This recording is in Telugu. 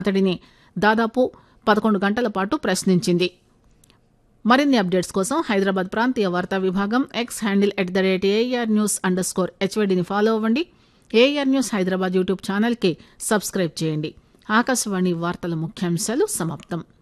అతడిని దాదాపు 11 గంటల పాటు ప్రశ్నించింది. మరిన్ని అప్డేట్స్ కోసం హైదరాబాద్ ప్రాంతీయ వార్తా విభాగం ఎక్స్ హ్యాండిల్ @AR_News_HYDని ఫాలో అవ్వండి. AR న్యూస్ హైదరాబాద్ యూట్యూబ్ ఛానల్కి సబ్స్క్రైబ్ చేయండి. ఆకాశవాణి వార్తల ముఖ్యాంశాలు సమాప్తం.